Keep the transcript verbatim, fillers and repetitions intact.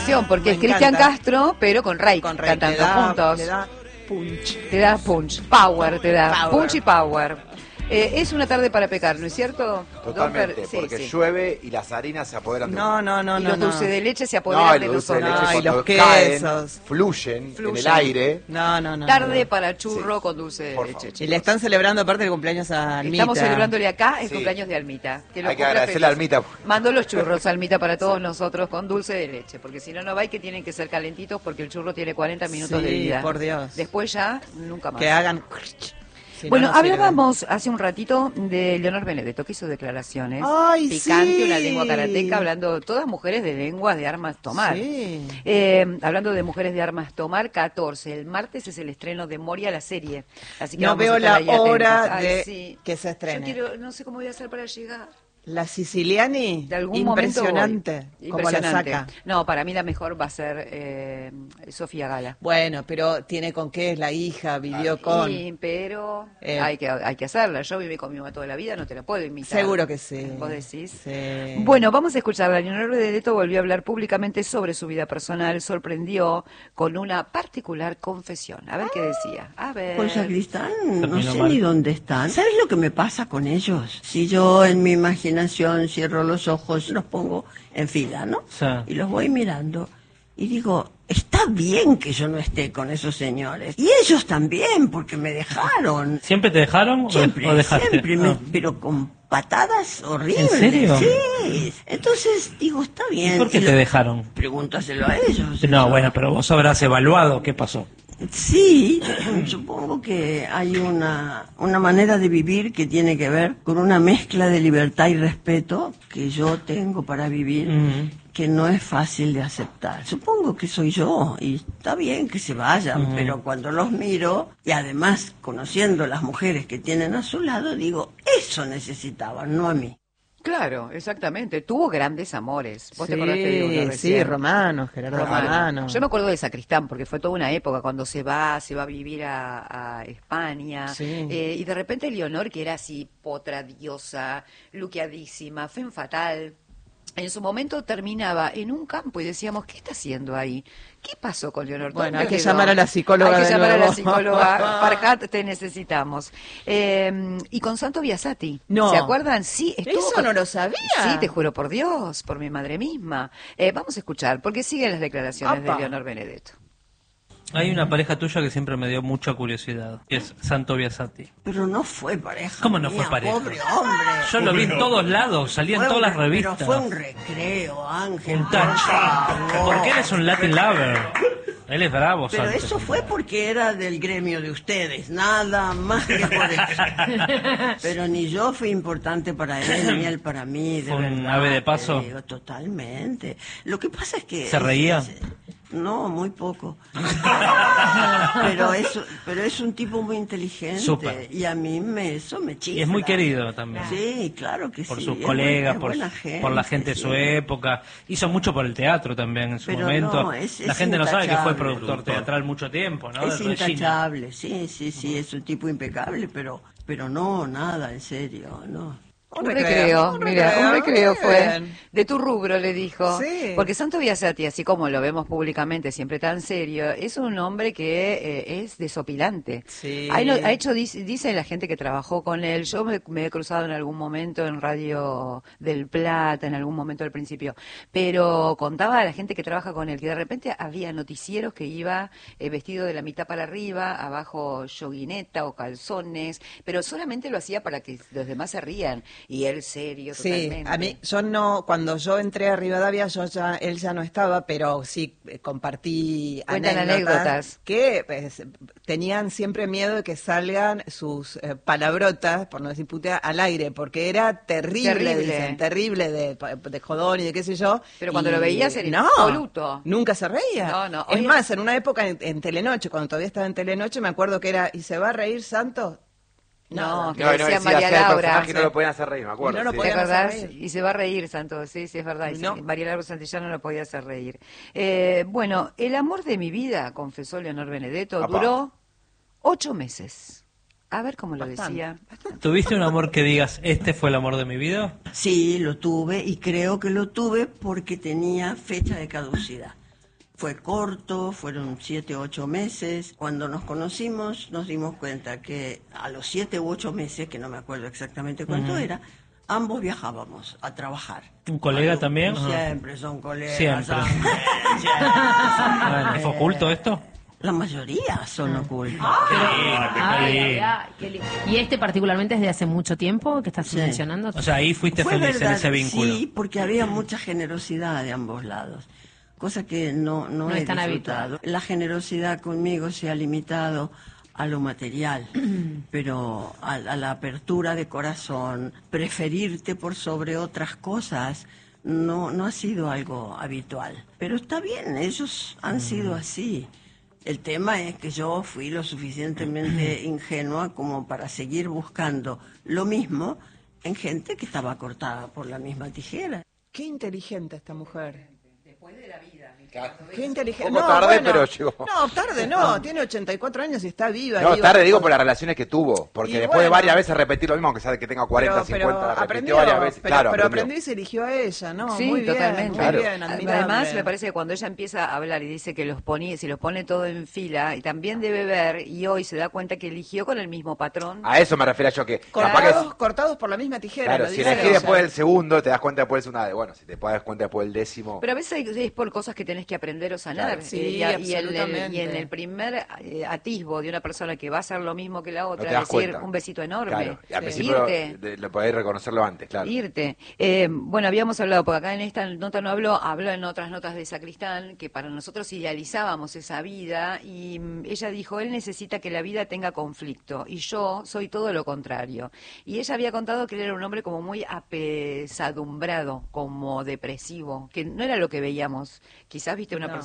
canción, porque Me es Cristian encanta. Castro, pero con Reik, Con Reik, cantando le da- juntos. le da punch. Te da punch, power, te da Power. punch y power. Eh, es una tarde para pecar, ¿no es cierto? Totalmente, Don Per- sí, porque sí. llueve y las harinas se apoderan de No, no, no, Y no. los no. dulces de leche se No, apoderan y de los dulces de nosotros. leche Ay, cuando los caen, quesos. fluyen, Fluyen. en el aire. No, no, no. Tarde no. para churro Sí. con dulce de Por leche, favor. chicos. Y le están celebrando aparte el cumpleaños a Almita. Estamos celebrándole acá el Sí. cumpleaños de Almita. Que lo Hay que cumpla agradecerle a feliz. Almita. Mando los churros, Almita, para todos nosotros con dulce de leche, porque si no, no va y que tienen que ser calentitos porque el churro tiene cuarenta minutos Sí, de vida. por Dios. Después ya, nunca más. Que hagan... Si no, Bueno, no sirve. hablábamos hace un ratito de Leonor Benedetto, que hizo declaraciones Ay, picante, sí. una lengua karateca, hablando, todas mujeres de lenguas de armas tomar. Sí. Eh, hablando de mujeres de armas tomar, catorce. El martes es el estreno de Moria, la serie. Así que No vamos a veo estar la ahí atentos. hora Ay, de sí. que se estrene. Yo quiero, no sé cómo voy a hacer para llegar. La Siciliani, De algún impresionante, momento voy. como la Impresionante. saca. No, para mí la mejor va a ser eh, Sofía Gala. Bueno, pero tiene con qué es la hija, vivió con... Sí, pero Eh. hay que hay que hacerla. Yo viví con mi mamá toda la vida, no te la puedo imitar. Seguro que sí. ¿Vos decís? Sí. Bueno, vamos a escucharla. Leonor Benedetto volvió a hablar públicamente sobre su vida personal. Sorprendió con una particular confesión. A ver qué decía. A ver. Pues Sacristán, no Terminó sé mal. ni dónde están. ¿Sabes lo que me pasa con ellos? Si yo en mi imaginación cierro los ojos, los pongo en fila, ¿no? Sí. Y los voy mirando y digo, está bien que yo no esté con esos señores. Y ellos también, porque me dejaron. ¿Siempre te dejaron o- Siempre, o dejaste? siempre, me- Ah. pero con patadas horribles. ¿En serio? Sí. Entonces digo, está bien. ¿Y por qué Y te lo- dejaron? Pregúntaselo a ellos. No, Yo- bueno, pero vos habrás evaluado qué pasó. Sí, supongo que hay una, una manera de vivir que tiene que ver con una mezcla de libertad y respeto que yo tengo para vivir, Mm. que no es fácil de aceptar. Supongo que soy yo y está bien que se vayan, Mm. pero cuando los miro y además conociendo las mujeres que tienen a su lado, digo, eso necesitaban, no a mí. Claro, exactamente. Tuvo grandes amores. ¿Vos te Sí, acordaste de uno sí, recién? Romano, Gerardo Romano. Romano. Yo me acuerdo de Sacristán porque fue toda una época cuando se va, se va a vivir a, a España Sí. eh, y de repente Leonor, que era así potra, diosa, luqueadísima, femme fatal, en su momento terminaba en un campo y decíamos, ¿qué está haciendo ahí? ¿Qué pasó con Leonor? Bueno, ¿Dónde hay que quedó? llamar a la psicóloga Hay que de llamar a la nuevo. psicóloga. Farhat, te necesitamos. Eh, y con Santo Biasati. No. ¿Se acuerdan? Sí, estuvo Eso con- no lo sabía. Sí, te juro por Dios, por mi madre misma. Eh, vamos a escuchar, porque siguen las declaraciones Apa. de Leonor Benedetto. Hay una pareja tuya que siempre me dio mucha curiosidad, que es Santo Biasati. Pero no fue pareja. ¿Cómo no mía, fue pareja? Pobre hombre. Yo lo vi en todos lados, salía en Fue todas un las re- revistas. Pero fue un recreo, Ángel. Un touch. por favor. Porque él es un Latin lover. Él es bravo, Pero Santo. eso fue porque era del gremio de ustedes, nada más que por eso. Pero ni yo fui importante para él, ni él para mí, de ¿Fue un verdad, ave de te paso? digo, totalmente. Lo que pasa es que... ¿Se reía? es- no, muy poco. pero, es, pero es un tipo muy inteligente. Súper. Y a mí me, eso me chifla. Y es muy querido también. Sí, claro que Por sí. sus es colegas, buena- por, es buena por la gente de su sí. época. Hizo mucho por el teatro también en su Pero momento. no, es- la es gente no sabe que fue intachable. productor teatral mucho tiempo, ¿no? Es De Regina. intachable, sí, sí, sí, es un tipo impecable, pero, pero no, nada, en serio, no. Un recreo, un mira, recreo, un recreo muy fue bien. de tu rubro, le dijo. Sí. Porque Santo Biasati, así como lo vemos públicamente, siempre tan serio, es un hombre que eh, es desopilante. Sí. Ha, ha hecho, dice, dice la gente que trabajó con él, yo me, me he cruzado en algún momento en Radio del Plata, en algún momento al principio, pero contaba a la gente que trabaja con él que de repente había noticieros que iba eh, vestido de la mitad para arriba, abajo yoguineta o calzones, pero solamente lo hacía para que los demás se rían. Y él serio, Sí, totalmente. a mí, yo no, cuando yo entré a Rivadavia, yo ya, él ya no estaba, pero sí eh, compartí Cuentan anécdotas, anécdotas. que pues, tenían siempre miedo de que salgan sus eh, palabrotas, por no decir putea, al aire, porque era terrible, Terrible. dicen, terrible de, de jodón y de qué sé yo. Pero cuando Y- lo veías era no, impoluto. nunca se reía. No, no, Es oye- más, en una época en, en Telenoche, cuando todavía estaba en Telenoche, me acuerdo que era, ¿y se va a reír Santos? No, que No, y no decía decía, María hacía el Laura. personaje y no lo podían hacer reír, me acuerdo. Y no lo sí. ¿Te podían acordás? hacer reír. Y se va a reír, Santos, sí, sí, es verdad. Y No. sí, María Laura Santillán no lo podía hacer reír. Eh, bueno, el amor de mi vida, confesó Leonor Benedetto, Apá. duró ocho meses. A ver cómo lo Bastante. decía. ¿Tuviste un amor que digas, este fue el amor de mi vida? Sí, lo tuve y creo que lo tuve porque tenía fecha de caducidad. Fue corto, fueron siete u ocho meses. Cuando nos conocimos nos dimos cuenta que a los siete u ocho meses, que no me acuerdo exactamente cuánto Ujú. era, ambos viajábamos a trabajar. ¿Un colega Bueno, también? Siempre son colegas. Siempre. siempre, siempre. Bueno, ¿es oculto esto? La mayoría son ocultos. Ay, ay, ay, qué lindo. ¿Y este particularmente es de hace mucho tiempo que estás Sí. mencionando? O sea, ahí fuiste Fue feliz en verdad, ese vínculo. Sí, porque había mucha generosidad de ambos lados, cosa que no, no, No he es tan disfrutado. La generosidad conmigo se ha limitado a lo material, pero a, a la apertura de corazón, preferirte por sobre otras cosas, no, no ha sido algo habitual. Pero está bien, ellos han sido así. El tema es que yo fui lo suficientemente ingenua como para seguir buscando lo mismo en gente que estaba cortada por la misma tijera. Qué inteligente esta mujer. Después de la vida. Qué inteligente. Poco tarde, pero llegó. No, tarde no. Tiene ochenta y cuatro años y está viva. No, viva. tarde digo por las relaciones que tuvo. Porque Y después de bueno. varias veces repetir lo mismo, aunque sabe que tenga cuarenta, Pero- cincuenta, pero repitió aprendió, varias veces. pero, claro, pero aprendió. aprendió y se eligió a ella, ¿no? Sí, muy bien, totalmente. muy Claro. bien, admirable. Además, me parece que cuando ella empieza a hablar y dice que los ponía, si los pone todo en fila, y también debe ver, y hoy se da cuenta que eligió con el mismo patrón. A eso me refiero yo, que capaz que... Cortados, cortados por la misma tijera. Claro, lo si dice elegí ella. después del segundo, te das cuenta después de una de... Bueno, si te das cuenta después del décimo... Pero a veces es por cosas que tenés que aprender o sanar. Claro. Eh, Sí, y, a- y en el, absolutamente. y en el primer eh, atisbo de una persona que va a hacer lo mismo que la no otra, te das decir cuenta. un besito enorme, Claro, y al Sí. principio irte. de- lo podés reconocerlo antes, claro. Irte. Eh, bueno, habíamos hablado, porque acá en esta nota no habló, habló en otras notas de Sacristán, que para nosotros idealizábamos esa vida, y mm, ella dijo, él necesita que la vida tenga conflicto, y yo soy todo lo contrario. Y ella había contado que él era un hombre como muy apesadumbrado, como depresivo, que no era lo que veíamos. Quizás viste una No. persona